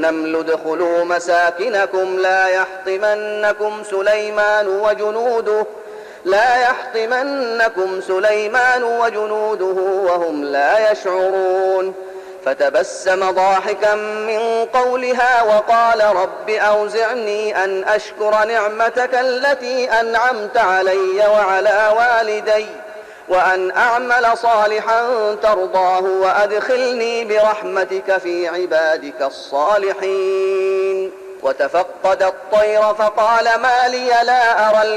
النمل ادخلوا مساكنكم لا يحطمنكم سليمان وجنوده وهم لا يشعرون. فتبسم ضاحكا من قولها وقال رب أوزعني أن أشكر نعمتك التي أنعمت علي وعلى والدي وأن أعمل صالحا ترضاه وأدخلني برحمتك في عبادك الصالحين. وتفقد الطير فقال ما لي لا أرى